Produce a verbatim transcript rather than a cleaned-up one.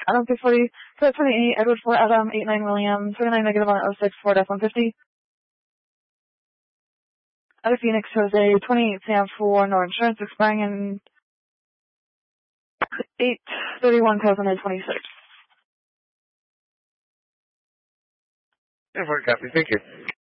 Adam six forty, Flight twenty-eight, Edward four Adam, eight nine William, twenty-nine negative on oh six, Ford F one fifty. Out of Phoenix, Jose, twenty-eight Sam four, no insurance, expiring in eight thirty-one two thousand twenty-six. Yeah, for a copy, thank you.